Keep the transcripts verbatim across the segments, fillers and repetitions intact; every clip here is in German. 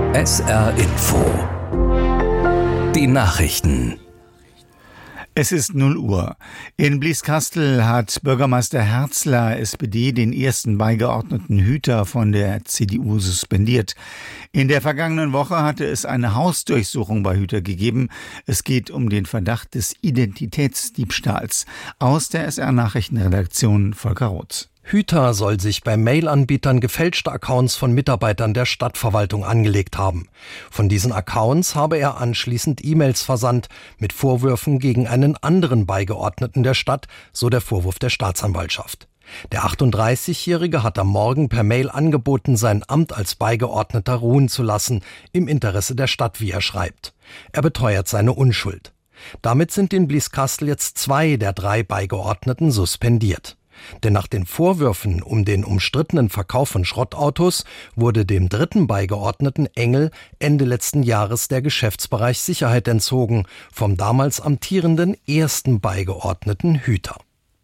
S R Info. Die Nachrichten. Es ist null Uhr. In Blieskastel hat Bürgermeister Herzler, S P D, den ersten beigeordneten Hüter von der C D U suspendiert. In der vergangenen Woche hatte es eine Hausdurchsuchung bei Hüter gegeben. Es geht um den Verdacht des Identitätsdiebstahls. Aus der S R-Nachrichtenredaktion Volker Roth. Hüter soll sich bei Mail-Anbietern gefälschte Accounts von Mitarbeitern der Stadtverwaltung angelegt haben. Von diesen Accounts habe er anschließend E-Mails versandt mit Vorwürfen gegen einen anderen Beigeordneten der Stadt, so der Vorwurf der Staatsanwaltschaft. Der achtunddreißigjährige hat am Morgen per Mail angeboten, sein Amt als Beigeordneter ruhen zu lassen, im Interesse der Stadt, wie er schreibt. Er beteuert seine Unschuld. Damit sind in Blieskastel jetzt zwei der drei Beigeordneten suspendiert. Denn nach den Vorwürfen um den umstrittenen Verkauf von Schrottautos wurde dem dritten Beigeordneten Engel Ende letzten Jahres der Geschäftsbereich Sicherheit entzogen, vom damals amtierenden ersten Beigeordneten Hüter.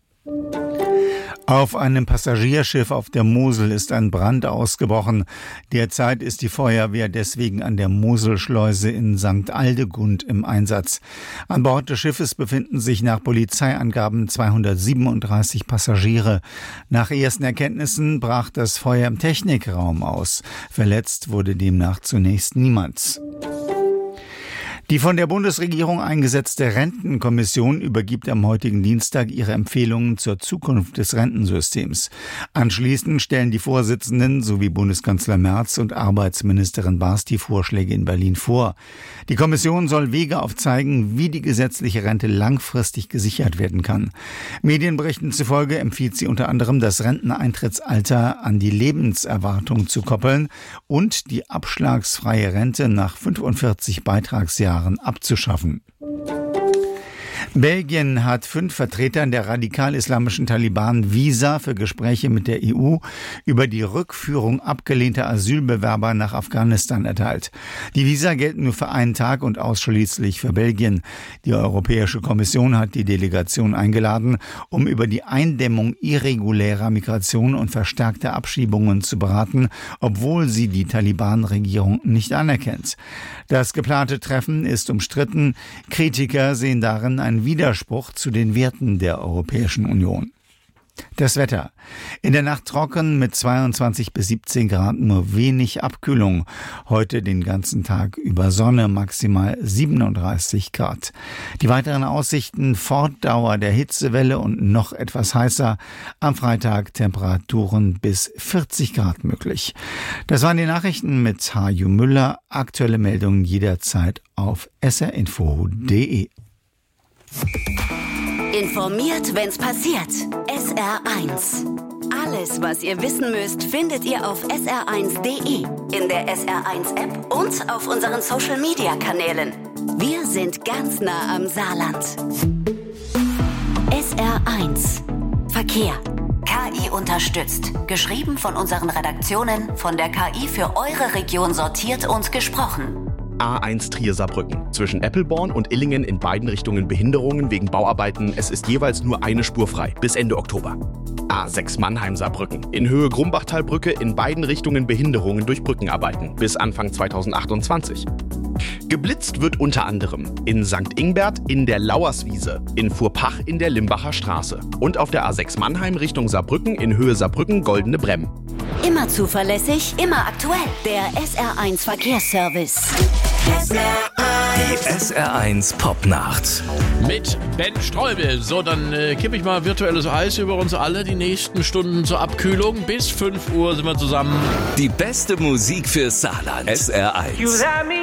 Auf einem Passagierschiff auf der Mosel ist ein Brand ausgebrochen. Derzeit ist die Feuerwehr deswegen an der Moselschleuse in Sankt Aldegund im Einsatz. An Bord des Schiffes befinden sich nach Polizeiangaben zweihundertsiebenunddreißig Passagiere. Nach ersten Erkenntnissen brach das Feuer im Technikraum aus. Verletzt wurde demnach zunächst niemand. Die von der Bundesregierung eingesetzte Rentenkommission übergibt am heutigen Dienstag ihre Empfehlungen zur Zukunft des Rentensystems. Anschließend stellen die Vorsitzenden sowie Bundeskanzler Merz und Arbeitsministerin Baas die Vorschläge in Berlin vor. Die Kommission soll Wege aufzeigen, wie die gesetzliche Rente langfristig gesichert werden kann. Medienberichten zufolge empfiehlt sie unter anderem, das Renteneintrittsalter an die Lebenserwartung zu koppeln und die abschlagsfreie Rente nach fünfundvierzig Beitragsjahren abzuschaffen. Belgien hat fünf Vertretern der radikal-islamischen Taliban Visa für Gespräche mit der E U über die Rückführung abgelehnter Asylbewerber nach Afghanistan erteilt. Die Visa gelten nur für einen Tag und ausschließlich für Belgien. Die Europäische Kommission hat die Delegation eingeladen, um über die Eindämmung irregulärer Migration und verstärkte Abschiebungen zu beraten, obwohl sie die Taliban-Regierung nicht anerkennt. Das geplante Treffen ist umstritten. Kritiker sehen darin einen Widerspruch zu den Werten der Europäischen Union. Das Wetter. In der Nacht trocken mit zweiundzwanzig bis siebzehn Grad, nur wenig Abkühlung. Heute den ganzen Tag über Sonne, maximal siebenunddreißig Grad. Die weiteren Aussichten: Fortdauer der Hitzewelle und noch etwas heißer. Am Freitag Temperaturen bis vierzig Grad möglich. Das waren die Nachrichten mit Haju Müller. Aktuelle Meldungen jederzeit auf s r info punkt d e. Informiert, wenn's passiert. S R eins. Alles, was ihr wissen müsst, findet ihr auf S R eins punkt d e, in der S R eins App und auf unseren Social-Media-Kanälen. Wir sind ganz nah am Saarland. S R eins. Verkehr. K I unterstützt. Geschrieben von unseren Redaktionen, von der K I für eure Region sortiert und gesprochen. A eins Trier-Saarbrücken. Zwischen Eppelborn und Illingen in beiden Richtungen Behinderungen wegen Bauarbeiten. Es ist jeweils nur eine Spur frei, bis Ende Oktober. A sechs Mannheim-Saarbrücken. In Höhe Grumbachtalbrücke in beiden Richtungen Behinderungen durch Brückenarbeiten, bis Anfang zweitausendachtundzwanzig. Geblitzt wird unter anderem in Sankt Ingbert in der Lauerswiese, in Furpach in der Limbacher Straße und auf der A sechs Mannheim Richtung Saarbrücken in Höhe Saarbrücken Goldene Bremm. Immer zuverlässig, immer aktuell. Der S R eins Verkehrsservice. Die S R eins Popnacht. Mit Ben Streubel. So, dann äh, kippe ich mal virtuelles Eis über uns alle. Die nächsten Stunden zur Abkühlung. Bis fünf Uhr sind wir zusammen. Die beste Musik für Saarland. S R eins.